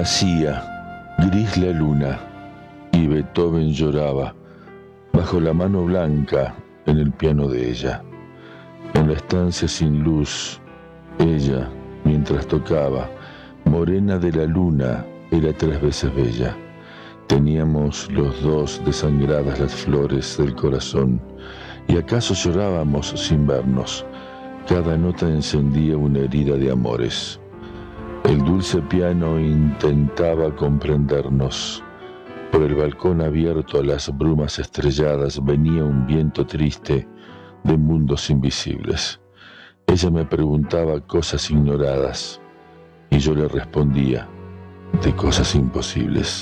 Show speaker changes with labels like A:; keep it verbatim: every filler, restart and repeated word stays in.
A: Nacía gris la luna y Beethoven lloraba bajo la mano blanca en el piano de ella. En la estancia sin luz, ella, mientras tocaba, morena de la luna, era tres veces bella. Teníamos los dos desangradas las flores del corazón, y acaso llorábamos sin vernos. Cada nota encendía una herida de amores. El dulce piano intentaba comprendernos. Por el balcón abierto a las brumas estrelladas venía un viento triste de mundos invisibles. Ella me preguntaba cosas ignoradas y yo le respondía de cosas imposibles.